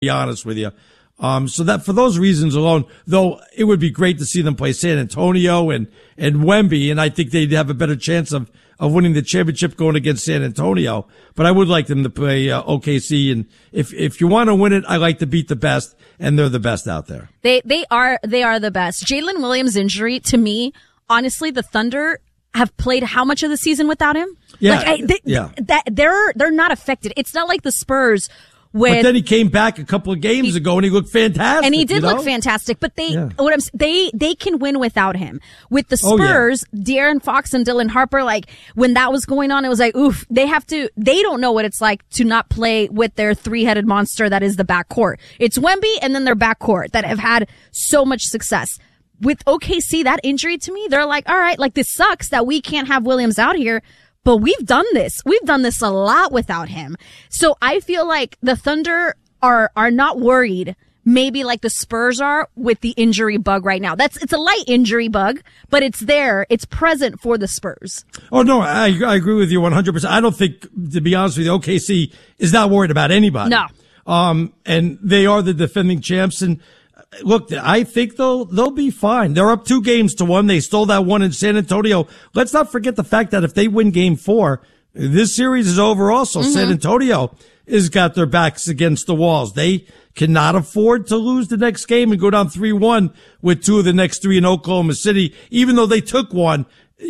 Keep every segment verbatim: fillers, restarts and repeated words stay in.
be honest with you. Um, so that for those reasons alone, though, it would be great to see them play San Antonio and, and Wemby. And I think they'd have a better chance of, of winning the championship going against San Antonio. But I would like them to play uh, O K C. And if, if you want to win it, I like to beat the best, and they're the best out there. They, they are, they are the best. Jalen Williams' injury, to me, honestly, the Thunder have played how much of the season without him? Yeah. Like, I, they, yeah. that, they're, they're not affected. It's not like the Spurs. When, but then he came back a couple of games he, ago and he looked fantastic. And he did you know? look fantastic, but they, yeah. what I'm, they, they can win without him. With the Spurs, oh, yeah. De'Aaron Fox and Dylan Harper, like, when that was going on, it was like, oof, they have to, they don't know what it's like to not play with their three-headed monster that is the backcourt. It's Wemby and then their backcourt that have had so much success. With O K C, that injury to me, they're like, all right, like, this sucks that we can't have Williams out here. But we've done this. We've done this a lot without him. So I feel like the Thunder are are not worried, maybe like the Spurs are, with the injury bug right now. That's it's a light injury bug, but it's there. It's present for the Spurs. Oh, no, I, I agree with you one hundred percent. I don't think, to be honest with you, O K C is not worried about anybody. No. Um, and they are the defending champs. And look, I think they'll, they'll be fine. They're up two games to one. They stole that one in San Antonio. Let's not forget the fact that if they win game four, this series is over also. Mm-hmm. San Antonio has got their backs against the walls. They cannot afford to lose the next game and go down three one with two of the next three in Oklahoma City, even though they took one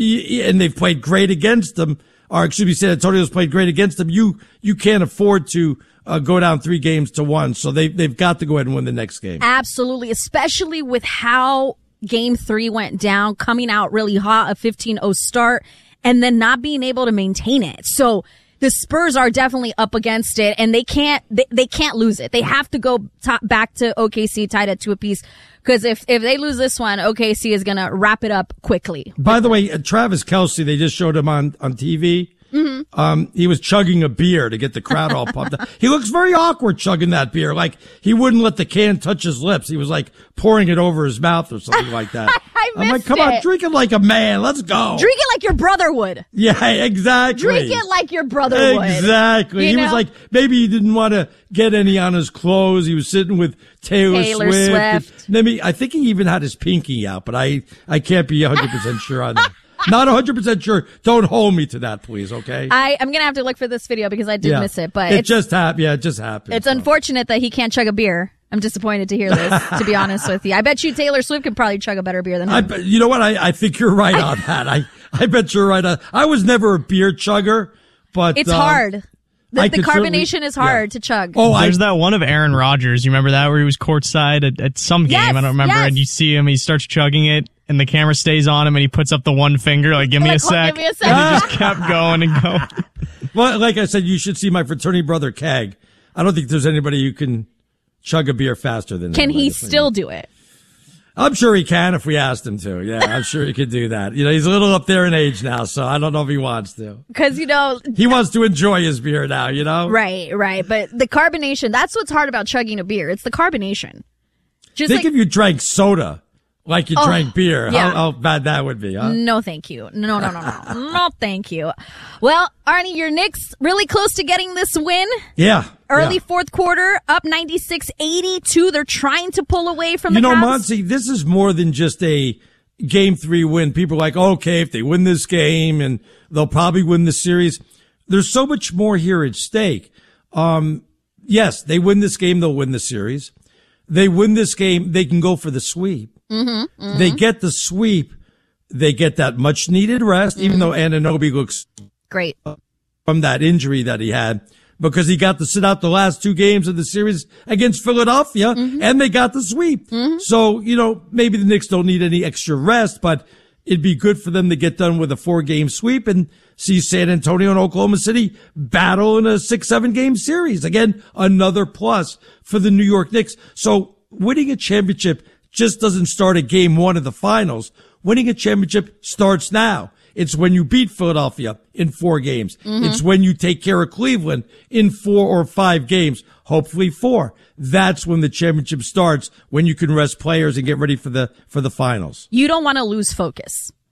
and they've played great against them. Or excuse me, San Antonio's played great against them. You, you can't afford to uh, go down three games to one. So they, they've got to go ahead and win the next game. Absolutely. Especially with how game three went down, coming out really hot, a fifteen oh start, and then not being able to maintain it. So the Spurs are definitely up against it, and they can't they, they can't lose it. They have to go top, back to O K C tied at two apiece, because if if they lose this one, O K C is gonna wrap it up quickly. By the way, uh, Travis Kelce, they just showed him on on T V. Mm-hmm. Um, he was chugging a beer to get the crowd all pumped up. He looks very awkward chugging that beer. Like, he wouldn't let the can touch his lips. He was like pouring it over his mouth or something like that. I I'm like, come it. on, drink it like a man. Let's go. Drink it like your brother would. Yeah, exactly. Drink it like your brother would. Exactly. He know? was like, maybe he didn't want to get any on his clothes. He was sitting with Taylor, Taylor Swift. Swift. And, let me, I think he even had his pinky out, but I, I can't be one hundred percent sure on that. Not one hundred percent sure. Don't hold me to that, please, okay? I, I'm going to have to look for this video because I did yeah. miss it. But It it's, just happened. Yeah, it just happened. It's so. unfortunate that he can't chug a beer. I'm disappointed to hear this, to be honest with you. I bet you Taylor Swift could probably chug a better beer than him. I bet, you know what? I, I think you're right on that. I, I bet you're right on. I was never a beer chugger, but. It's um, hard. The, the carbonation is hard yeah. to chug. Oh, there's I, that one of Aaron Rodgers. You remember that where he was courtside at, at some game? Yes, I don't remember. Yes. And you see him, he starts chugging it, and the camera stays on him, and he puts up the one finger, like, give me like, a sec. Oh, give me a sec. And he just kept going and going. Well, like I said, you should see my fraternity brother, Keg. I don't think there's anybody who can chug a beer faster than him. Can he still do it? I'm sure he can if we asked him to. Yeah, I'm sure he could do that. You know, he's a little up there in age now, so I don't know if he wants to. Because, you know. He wants to enjoy his beer now, you know? Right, right. But the carbonation, that's what's hard about chugging a beer. It's the carbonation. Just Think like, if you drank soda like you oh, drank beer, yeah. how, how bad that would be, huh? No, thank you. No, no, no, no. No, thank you. Well, Arnie, your Knicks really close to getting this win. Yeah. Early yeah. fourth quarter, up ninety-six eighty-two. They're trying to pull away from you the You know, Cavs. Monty, this is more than just a game three win. People are like, okay, if they win this game and they'll probably win the series. There's so much more here at stake. Um, yes, they win this game, they'll win the series. They win this game, they can go for the sweep. Mm-hmm, mm-hmm. They get the sweep. They get that much needed rest, mm-hmm. even though Anunoby looks great from that injury that he had, because he got to sit out the last two games of the series against Philadelphia, mm-hmm. and they got the sweep. Mm-hmm. So, you know, maybe the Knicks don't need any extra rest, but it'd be good for them to get done with a four-game sweep and see San Antonio and Oklahoma City battle in a six, seven-game series. Again, another plus for the New York Knicks. So winning a championship just doesn't start at game one of the finals. Winning a championship starts now. It's when you beat Philadelphia in four games. Mm-hmm. It's when you take care of Cleveland in four or five games, hopefully four. That's when the championship starts, when you can rest players and get ready for the, for the finals. You don't want to lose focus.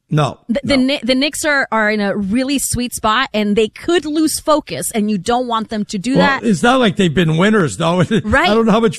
No. The, no. the the Knicks are, are in a really sweet spot, and they could lose focus, and you don't want them to do well, that. It's not like they've been winners, though. Right. I don't know how much